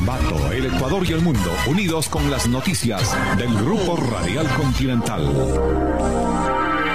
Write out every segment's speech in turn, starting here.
Ambato, el Ecuador y el mundo, unidos con las noticias del Grupo Radial Continental.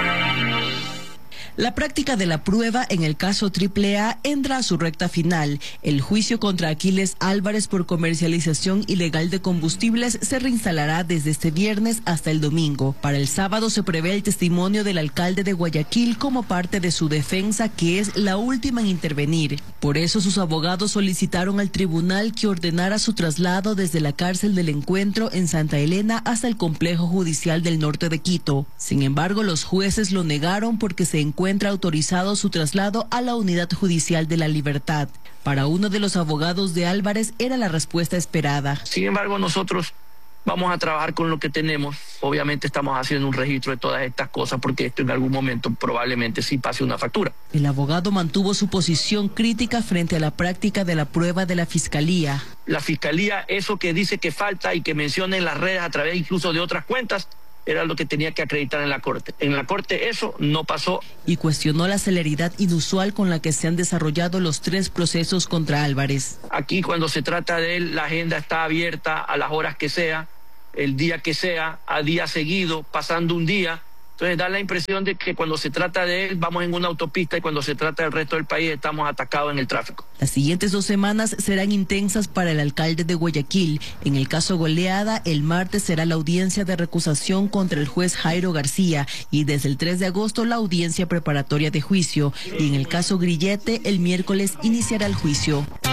La práctica de la prueba en el caso AAA entra a su recta final. El juicio contra Aquiles Álvarez por comercialización ilegal de combustibles se reinstalará desde este viernes hasta el domingo. Para el sábado se prevé el testimonio del alcalde de Guayaquil como parte de su defensa, que es la última en intervenir. Por eso sus abogados solicitaron al tribunal que ordenara su traslado desde la cárcel del Encuentro en Santa Elena hasta el complejo judicial del norte de Quito. Sin embargo, los jueces lo negaron porque se encuentra autorizado su traslado a la Unidad Judicial de la Libertad. Para uno de los abogados de Álvarez era la respuesta esperada. Sin embargo, nosotros vamos a trabajar con lo que tenemos. Obviamente estamos haciendo un registro de todas estas cosas porque esto en algún momento probablemente sí pase una factura. El abogado mantuvo su posición crítica frente a la práctica de la prueba de la Fiscalía. La Fiscalía, eso que dice que falta y que menciona en las redes a través incluso de otras cuentas, era lo que tenía que acreditar en la Corte. En la Corte eso no pasó. Y cuestionó la celeridad inusual con la que se han desarrollado los 3 procesos contra Álvarez. Aquí cuando se trata de él, la agenda está abierta a las horas que sea, el día que sea, a día seguido, pasando un día. Entonces da la impresión de que cuando se trata de él vamos en una autopista y cuando se trata del resto del país estamos atacados en el tráfico. Las siguientes 2 semanas serán intensas para el alcalde de Guayaquil. En el caso Goleada, el martes será la audiencia de recusación contra el juez Jairo García y desde el 3 de agosto la audiencia preparatoria de juicio. Y en el caso Grillete, el miércoles iniciará el juicio.